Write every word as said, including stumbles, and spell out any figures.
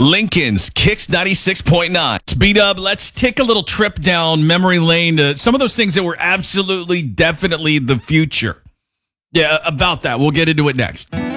Lincoln's Kicks ninety-six point nine. Speed up. Let's take a little trip down memory lane to some of those things that were absolutely, definitely the future. Yeah, about that. We'll get into it next.